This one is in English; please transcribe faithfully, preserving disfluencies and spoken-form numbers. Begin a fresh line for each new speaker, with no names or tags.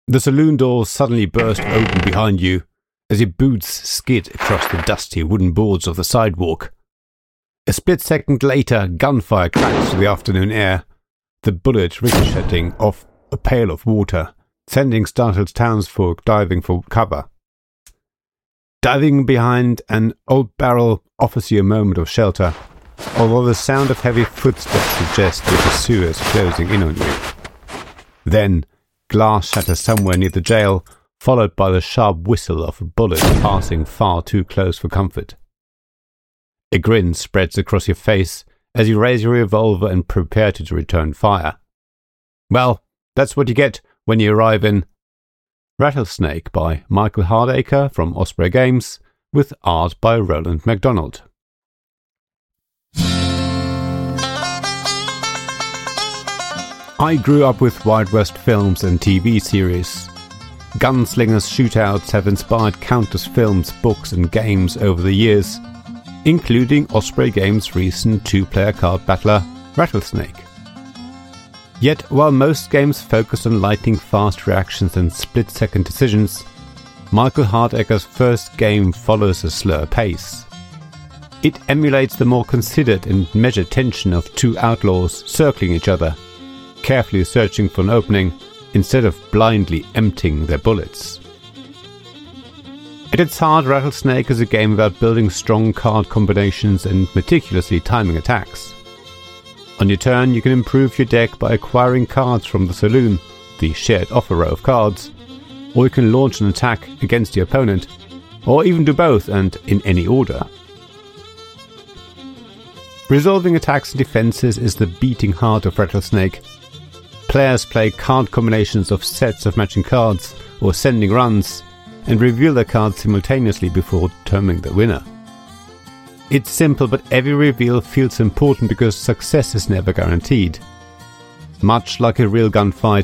The saloon door suddenly burst open behind you as your boots skid across the dusty wooden boards of the sidewalk. A split second later, gunfire cracks through the afternoon air, the bullet ricocheting off a pail of water, sending startled townsfolk diving for cover. Diving behind an old barrel offers you a moment of shelter, although the sound of heavy footsteps suggests the pursuers closing in on you. Then, glass shatters somewhere near the jail, followed by the sharp whistle of a bullet passing far too close for comfort. A grin spreads across your face as you raise your revolver and prepare to return fire. Well, that's what you get when you arrive in Rattlesnake by Michael Hardacre from Osprey Games, with art by Roland MacDonald. I grew up with Wild West films and T V series. Gunslingers shootouts have inspired countless films, books and games over the years, including Osprey Games' recent two-player card battler, Rattlesnake. Yet, while most games focus on lightning fast reactions and split-second decisions, Michael Hardacre's first game follows a slower pace. It emulates the more considered and measured tension of two outlaws circling each other, carefully searching for an opening instead of blindly emptying their bullets. At its heart, Rattlesnake is a game about building strong card combinations and meticulously timing attacks. On your turn, you can improve your deck by acquiring cards from the saloon, the shared offer row of cards, or you can launch an attack against your opponent, or even do both and in any order. Resolving attacks and defenses is the beating heart of Rattlesnake. Players play card combinations of sets of matching cards or sending runs, and reveal their cards simultaneously before determining the winner. It's simple, but every reveal feels important because success is never guaranteed. Much like a real gunfight,